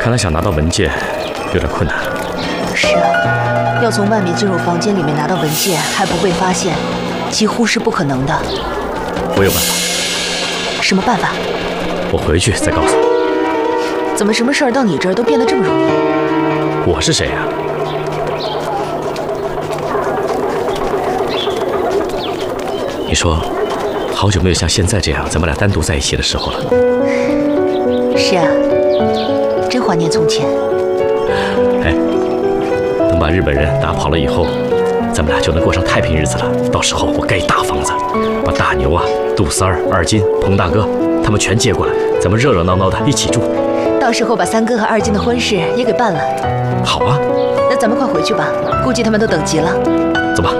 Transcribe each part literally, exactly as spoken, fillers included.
看来想拿到文件有点困难。 是啊，要从外面进入房间里面拿到文件还不被发现，几乎是不可能的。 我有办法。 什么办法？ 我回去再告诉你。 怎么什么事儿到你这儿都变得这么容易？ 我是谁呀？你说，好久没有像现在这样咱们俩单独在一起的时候了。 是啊，真怀念从前。 哎，等把日本人打跑了以后，咱们俩就能过上太平日子了。到时候我盖一大房子，把大牛啊、杜三儿、二金、彭大哥他们全接过来，咱们热热闹闹的一起住。 到时候把三哥和二金的婚事也给办了。 好啊， 那咱们快回去吧，估计他们都等急了。 走吧。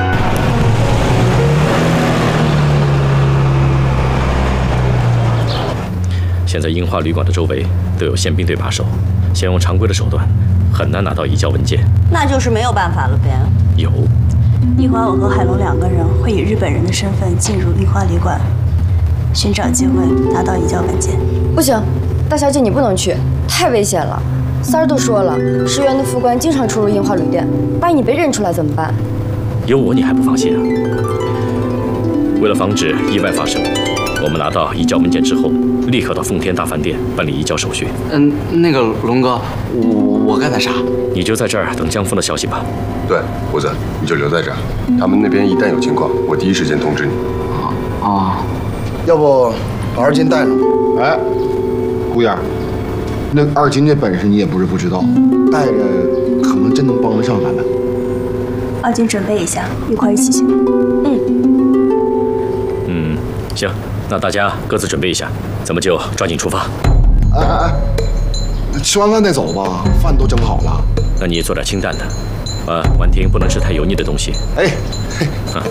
现在樱花旅馆的周围都有宪兵队把守，先用常规的手段很难拿到移交文件。 那就是没有办法了呗。 有， 一会儿我和海龙两个人会以日本人的身份进入樱花旅馆，寻找机会拿到移交文件。 不行，大小姐你不能去，太危险了。三儿都说了，石原的副官经常出入樱花旅店，万一你被认出来怎么办？ 有我你还不放心啊？为了防止意外发生，我们拿到移交文件之后，立刻到奉天大饭店办理移交手续。 嗯，那个龙哥，我我该干啥？ 你就在这儿等江峰的消息吧。 对，胡子，你就留在这儿。他们那边一旦有情况，我第一时间通知你。 啊啊！ 要不把二金带上？ 哎，姑爷，那二金这本事你也不是不知道，带着可能真能帮得上咱们。 二金准备一下，一块儿一起行。嗯。 嗯，行，那大家各自准备一下，咱们就抓紧出发。 哎哎哎，吃完饭再走吧，饭都蒸好了。 那你做点清淡的，啊，婉婷不能吃太油腻的东西。 哎，嘿。 啊